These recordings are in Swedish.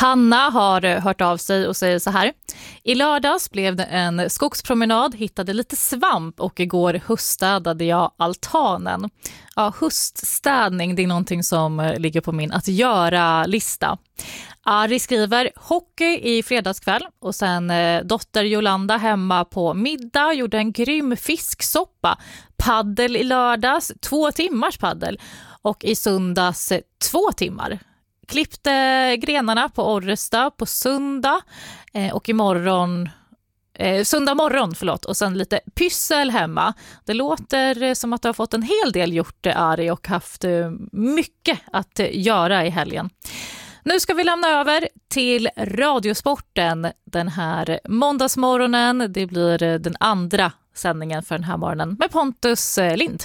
Hanna har hört av sig och säger så här: i lördags blev det en skogspromenad, hittade lite svamp och igår höststädade jag altanen. Ja, höststädning, det är någonting som ligger på min att göra-lista. Ari skriver hockey i fredagskväll och sen dotter Jolanda hemma på middag, gjorde en grym fisksoppa, paddel i lördags, 2 timmars paddel och i söndags 2 timmar. Klippte grenarna på Orresta på söndag och imorgon söndag morgon, och sen lite pyssel hemma. Det låter som att du har fått en hel del gjort, Ari, och haft mycket att göra i helgen. Nu ska vi lämna över till Radiosporten den här måndagsmorgonen. Det blir den andra sändningen för den här morgonen med Pontus Lind.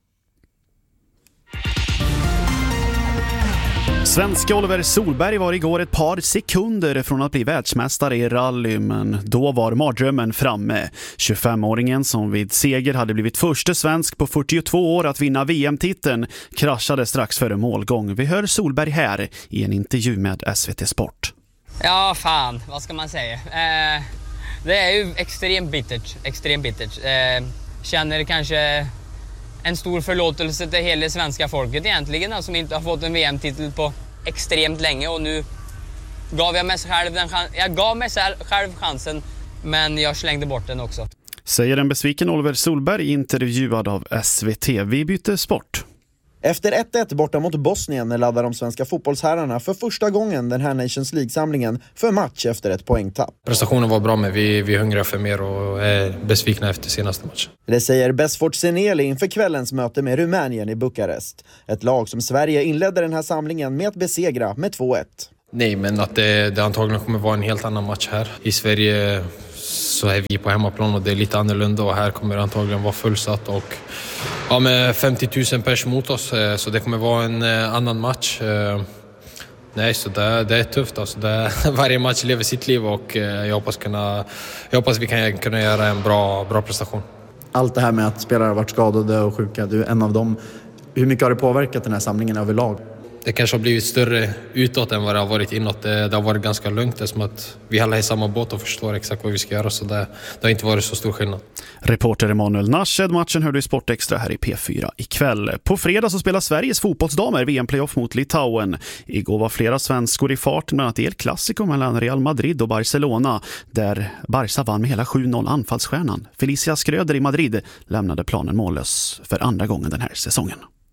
Svenska Oliver Solberg var igår ett par sekunder från att bli världsmästare i rally, men då var mardrömmen framme. 25-åringen som vid seger hade blivit första svensk på 42 år att vinna VM-titeln kraschade strax före målgång. Vi hör Solberg här i en intervju med SVT Sport. Ja, fan, vad ska man säga? Det är ju extremt bittert. Känner kanske en stor förlåtelse till hela svenska folket egentligen, som inte har fått en VM-titel på extremt länge, och nu gav jag mig själv chansen, men jag slängde bort den också. Säger en besviken Oliver Solberg intervjuad av SVT. Vi byter sport. Efter 1-1 borta mot Bosnien laddar de svenska fotbollsherrarna för första gången den här Nations League-samlingen för match efter ett poängtapp. Prestationen var bra, men vi hungrar för mer och är besvikna efter senaste matchen. Det säger Besfort Seneli inför kvällens möte med Rumänien i Bukarest. Ett lag som Sverige inledde den här samlingen med att besegra med 2-1. Nej, men att det antagligen kommer vara en helt annan match här. I Sverige så är vi på hemmaplan och det är lite annorlunda, och här kommer det antagligen vara fullsatt och med 50 000 pers mot oss, så det kommer vara en annan match. Nej, så det är tufft. Alltså varje match lever sitt liv, och jag hoppas vi kan kunna göra en bra prestation. Allt det här med att spelare har varit skadade och sjuka, du är en av dem. Hur mycket har det påverkat den här samlingen överlag? Det kanske har blivit större utåt än vad det har varit inåt. Det har varit ganska lugnt, det som att vi alla är i samma båt och förstår exakt vad vi ska göra, så det har inte varit så stor skillnad. Reporter Emanuel Nasched. Matchen hörde i Sport Extra här i P4 ikväll. På fredag så spelar Sveriges fotbollsdamer VM-playoff mot Litauen. Igår var flera svenskor i fart, bland annat i El Clasico mellan Real Madrid och Barcelona, där Barca vann med hela 7-0. Anfallsstjärnan Felicia Skröder i Madrid lämnade planen mållös för andra gången den här säsongen.